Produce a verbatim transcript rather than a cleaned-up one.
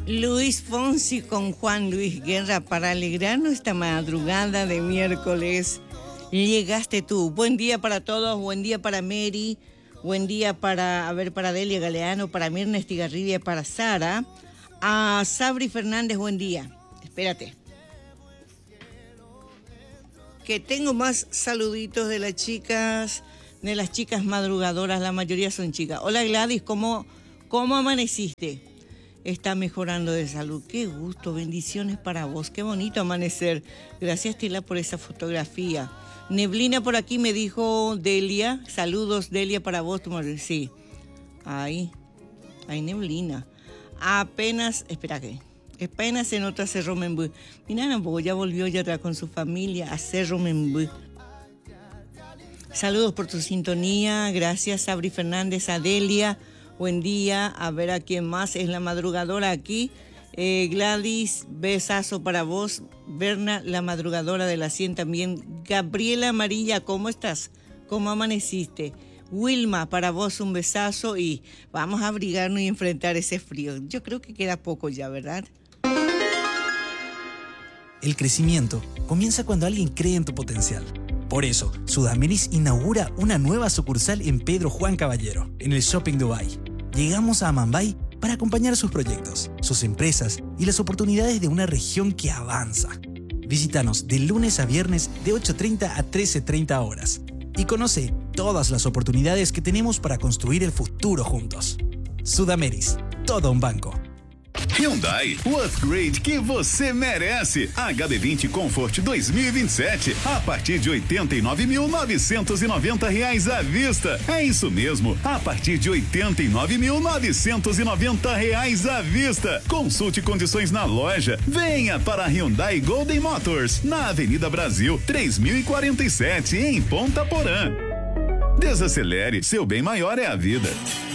Luis Fonsi con Juan Luis Guerra para alegrarnos esta madrugada de miércoles. Llegaste tú. Buen día para todos, buen día para Mary, buen día para, a ver, para Delia Galeano, para Mirna Estigarribia, para Sara. A Sabri Fernández, buen día. Espérate. Que tengo más saluditos de las chicas, de las chicas madrugadoras, la mayoría son chicas. Hola Gladys, ¿cómo, cómo amaneciste? Está mejorando de salud. Qué gusto, bendiciones para vos. Qué bonito amanecer. Gracias, Tila, por esa fotografía. Neblina por aquí me dijo Delia. Saludos, Delia, para vos. Sí. Ahí. Hay neblina. Apenas, espera que. Apenas se nota Cerro Membú. Mira, ya volvió ya atrás con su familia a Cerro Membú. Saludos por tu sintonía. Gracias, Sabri Fernández, a Delia. Buen día, a ver a quién más es la madrugadora aquí. Eh, Gladys, besazo para vos. Berna, la madrugadora de la cien también. Gabriela Amarilla, ¿cómo estás? ¿Cómo amaneciste? Wilma, para vos un besazo y vamos a abrigarnos y enfrentar ese frío. Yo creo que queda poco ya, ¿verdad? El crecimiento comienza cuando alguien cree en tu potencial. Por eso, Sudameris inaugura una nueva sucursal en Pedro Juan Caballero, en el Shopping Dubai. Llegamos a Mumbai para acompañar sus proyectos, sus empresas y las oportunidades de una región que avanza. Visítanos de lunes a viernes de ocho treinta a trece treinta horas y conoce todas las oportunidades que tenemos para construir el futuro juntos. Sudameris, todo un banco. Hyundai, o upgrade que você merece. H B vinte Comfort dois mil e vinte e sete, a partir de oitenta e nove mil novecentos e noventa reais à vista. É isso mesmo, a partir de oitenta e nove mil novecentos e noventa reais à vista. Consulte condições na loja. Venha para a Hyundai Golden Motors, na Avenida Brasil, três mil e quarenta e sete, em Ponta Porã. Desacelere, seu bem maior é a vida.